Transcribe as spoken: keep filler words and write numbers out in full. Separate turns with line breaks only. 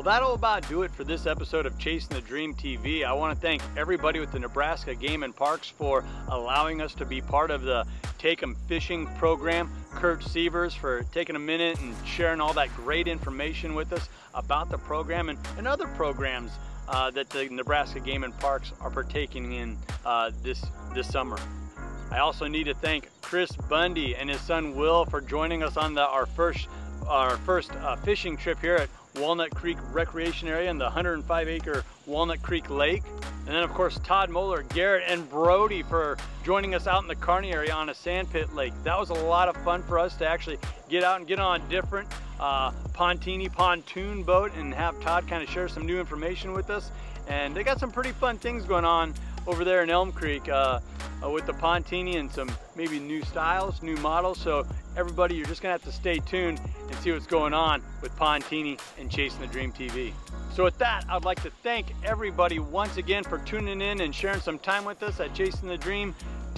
Well, that'll about do it for this episode of Chasing the Dream T V. I want to thank everybody with the Nebraska Game and Parks for allowing us to be part of the Take 'em Fishing program. Kurt Sievers for taking a minute and sharing all that great information with us about the program and, and other programs uh, that the Nebraska Game and Parks are partaking in uh, this, this summer. I also need to thank Chris Bundy and his son Will for joining us on the, our first, our first uh, fishing trip here at Walnut Creek Recreation Area in the one hundred five acre Walnut Creek Lake. And then of course Todd Moeller, Garrett, and Brody for joining us out in the Kearney area on a sandpit lake. That was a lot of fun for us to actually get out and get on a different uh, Pontini pontoon boat and have Todd kind of share some new information with us. And they got some pretty fun things going on over there in Elm Creek uh, uh, with the Pontini and some maybe new styles, new models. So everybody, you're just gonna have to stay tuned and see what's going on with Pontini and Chasing the Dream T V. So with that, I'd like to thank everybody once again for tuning in and sharing some time with us at Chasing the Dream